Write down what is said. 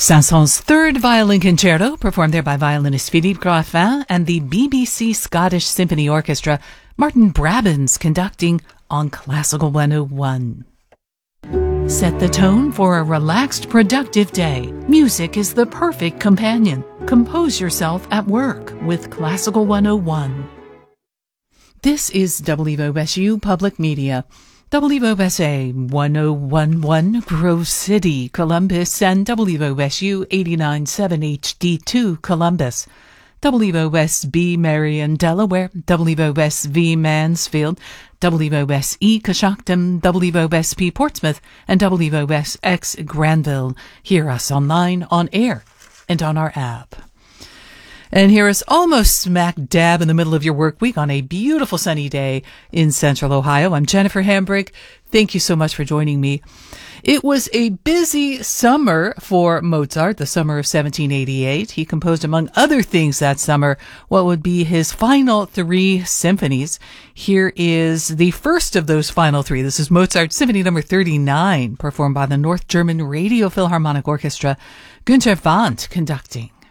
Saint-Saëns' third violin concerto, performed there by violinist Philippe Graffin and the BBC Scottish Symphony Orchestra. Martin Brabbins conducting on Classical 101. Set the tone for a relaxed, productive day. Music is the perfect companion. Compose yourself at work with Classical 101. This is WOSU Public Media. WOSA 1011 Grove City, Columbus, and WOSU 89.7 HD2 Columbus. WOSB Marion, Delaware, WOSV Mansfield, WOSE Coshocton, WOSP Portsmouth, and WOSX Granville. Hear us online, on air, and on our app. And hear us almost smack dab in the middle of your work week on a beautiful sunny day in Central Ohio. I'm Jennifer Hambrick. Thank you so much for joining me. It was a busy summer for Mozart, the summer of 1788. He composed, among other things that summer, what would be his final 3 symphonies. Here is the first of those final 3. This is Mozart Symphony number 39, performed by the North German Radio Philharmonic Orchestra. Günter Wandt conducting.